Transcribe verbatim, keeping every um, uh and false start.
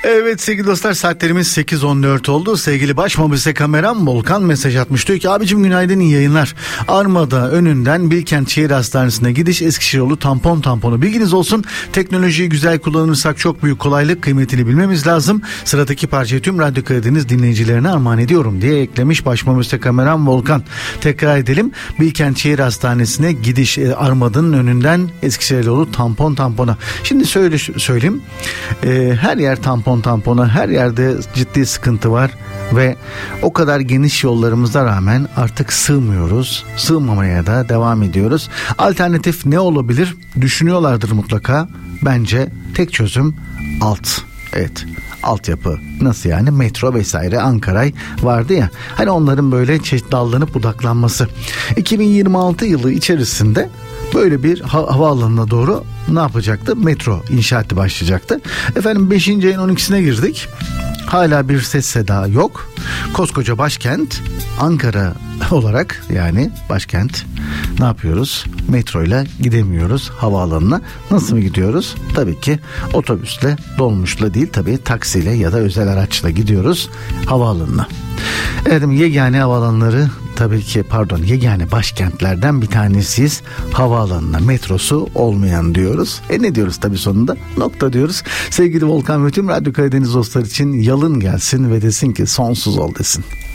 Evet sevgili dostlar, saatlerimiz sekiz on dört oldu. Sevgili baş mobese kameram Volkan mesaj atmış. Diyor ki abicim günaydın, iyi yayınlar. Armada önünden Bilkent Şehir Hastanesi'ne gidiş Eskişehir yolu tampon tamponu. Bilginiz olsun, teknolojiyi güzel kullanırsak çok büyük kolaylık, kıymetini bilmemiz lazım. Sıradaki parçayı tüm Radyo Karadeniz dinleyicilerine armağan ediyorum diye eklemiş baş mobese kameram Volkan. Tekrar edelim, Bilkent Şehir Hastanesi'ne gidiş Armada'nın önünden Eskişehir yolu tampon tampona. Şimdi söyle, söyleyeyim ee, her yer tampon tampona, her yerde ciddi sıkıntı var ve o kadar geniş yollarımıza rağmen artık sığmıyoruz, sığmamaya da devam ediyoruz. Alternatif ne olabilir düşünüyorlardır mutlaka. Bence tek çözüm alt, evet, altyapı. Nasıl yani? Metro vesaire, Ankaray vardı ya, hani onların böyle çeşit dallanıp budaklanması. iki bin yirmi altı yılı içerisinde böyle bir ha- havaalanına doğru ne yapacaktı? Metro inşaatı başlayacaktı. Efendim beşinci ayın on ikisine girdik. Hala bir ses seda yok. Koskoca başkent Ankara olarak, yani başkent, ne yapıyoruz? Metro ile gidemiyoruz havaalanına. Nasıl mı gidiyoruz? Tabii ki otobüsle, dolmuşla değil, tabii taksiyle ya da özel araçla gidiyoruz havaalanına. Evet, yegane havaalanları tabii ki pardon yegane başkentlerden bir tanesiyiz. Havaalanına metrosu olmayan diyoruz. E ne diyoruz tabii sonunda? Nokta diyoruz. Sevgili Volkan ve tüm Radyo Karadeniz dostlar için yalın gelsin ve desin ki sonsuz ol desin.